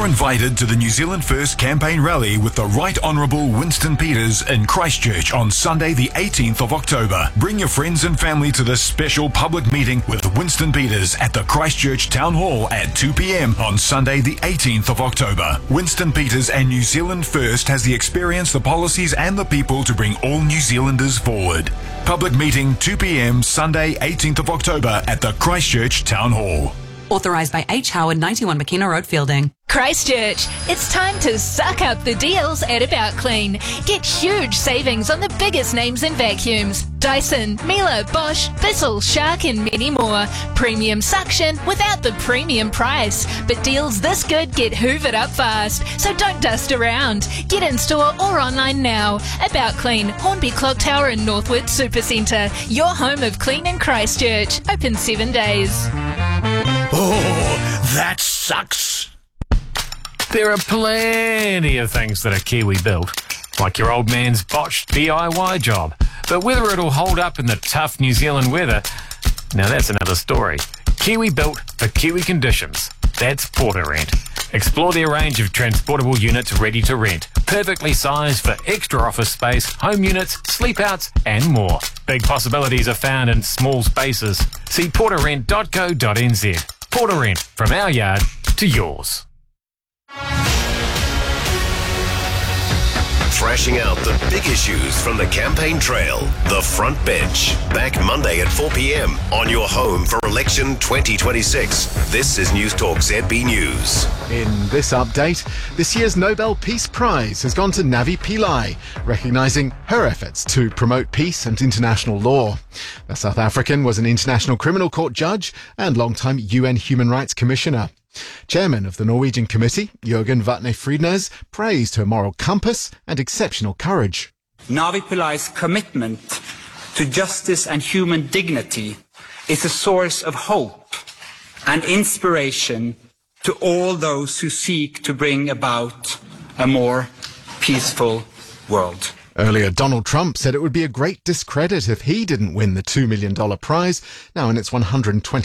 You're invited to the New Zealand First campaign rally with the Right Honourable Winston Peters in Christchurch on Sunday the 18th of October. Bring your friends and family to this special public meeting with Winston Peters at the Christchurch Town Hall at 2 p.m. on Sunday the 18th of October. Winston Peters and New Zealand First has the experience, the policies and the people to bring all New Zealanders forward. Public meeting 2 p.m. Sunday 18th of October at the Christchurch Town Hall. Authorised by H. Howard, 91 McKenna Road, Fielding. Christchurch, it's time to suck up the deals at About Clean. Get huge savings on the biggest names in vacuums. Dyson, Miele, Bosch, Bissell, Shark and many more. Premium suction without the premium price. But deals this good get hoovered up fast, so don't dust around. Get in store or online now. About Clean, Hornby Clock Tower and Northwood Supercentre. Your home of clean in Christchurch. Open 7 days. Oh, that sucks. There are plenty of things that are Kiwi built, like your old man's botched DIY job. But whether it'll hold up in the tough New Zealand weather, now that's another story. Kiwi built for Kiwi conditions. That's Porter Rent. Explore their range of transportable units ready to rent, perfectly sized for extra office space, home units, sleep outs and more. Big possibilities are found in small spaces. See porterrent.co.nz. Porter Rent, from our yard to yours. Thrashing out the big issues from the campaign trail, The Front Bench. Back Monday at 4 p.m. on your home for election 2026. This is News Talk ZB News. In this update, this year's Nobel Peace Prize has gone to Navi Pillai, recognising her efforts to promote peace and international law. The South African was an International Criminal Court judge and long-time UN Human Rights Commissioner. Chairman of the Norwegian Committee, Jørgen Vatne Friednes, praised her moral compass and exceptional courage. Navi Pillai's commitment to justice and human dignity is a source of hope and inspiration to all those who seek to bring about a more peaceful world. Earlier, Donald Trump said it would be a great discredit if he didn't win the $2 million prize, now in its 120